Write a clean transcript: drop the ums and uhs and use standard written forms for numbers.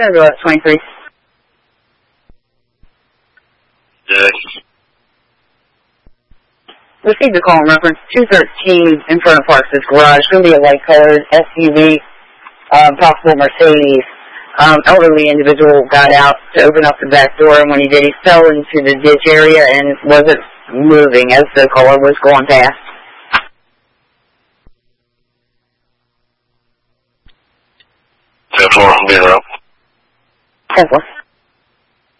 gonna go up 23. Yes. Received a call in reference 213 in front of Parks' garage. Going to be a light-colored SUV, possible Mercedes. Elderly individual got out to open up the back door, and when he did, he fell into the ditch area and wasn't moving as the caller was going past. 10-4, being around. 10-4.